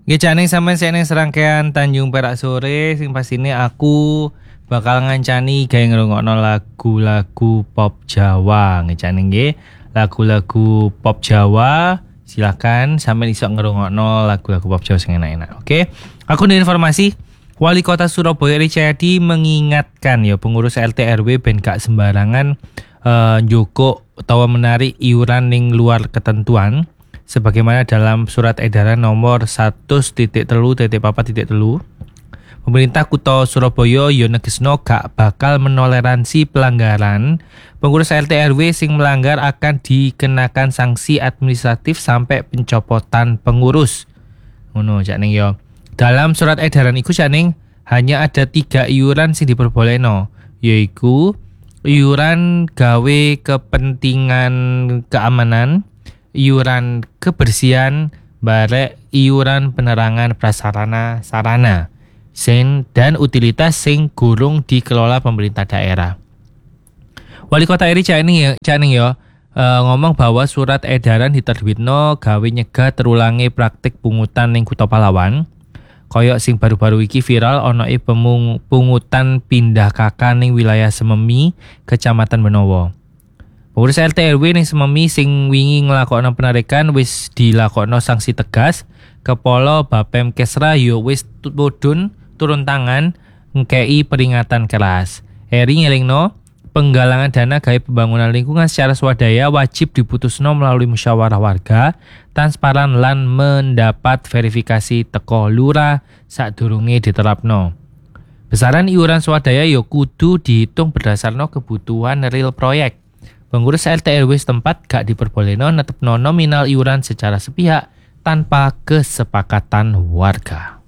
Gecane sampean sing ning serangkaian Tanjung Perak sore sing pastine aku bakal ngancani gawe ngrungokno lagu-lagu pop Jawa. Ngecane nggih, lagu-lagu pop Jawa. Silakan sampean iso ngrungokno lagu-lagu pop Jawa sing enak-enak. Oke. Aku ada informasi Wali Kota Surabaya Eri Cahyadi mengingatkan ya pengurus RT RW ben gak sembarangan njukuk utawa menarik iuran ning luar ketentuan. Sebagaimana dalam surat edaran nomor 1.3.4.3, pemerintah Kota Surabaya yo negesno gak bakal menoleransi pelanggaran. Pengurus RT RW sing melanggar akan dikenakan sanksi administratif sampai pencopotan pengurus. Ngono cak ning yo. Dalam surat edaran iku cak ning hanya ada 3 iuran sing diperbolehno, yaiku iuran gawe kepentingan keamanan, iuran kebersihan, barek iuran penerangan prasarana sarana, dan utilitas sing gurung dikelola pemerintah daerah. Wali Kota Eri Cahyadi ngomong bahwa surat edaran diterbitno gawe nyegah terulangi praktik pungutan ning Kutha Pahlawan. Koyok sing baru-baru iki viral ono pungutan pindah kaka ning wilayah Sememi, Kecamatan Benowo. Pengurus RT RW ning Sememi sing wingi nglakokno penarikan wis dilakokno sanksi tegas. Kepala Bapem Kesra yo wis turun tangan ngkei peringatan keras. Eri ngelingno penggalangan dana gawe pembangunan lingkungan secara swadaya wajib diputusno melalui musyawarah warga, transparan lan mendapat verifikasi teko lurah sadurunge diterapno. Besaran iuran swadaya yo kudu dihitung berdasarno kebutuhan real proyek. Pengurus RT RW setempat gak diperbolehno netepno nominal iuran secara sepihak tanpa kesepakatan warga.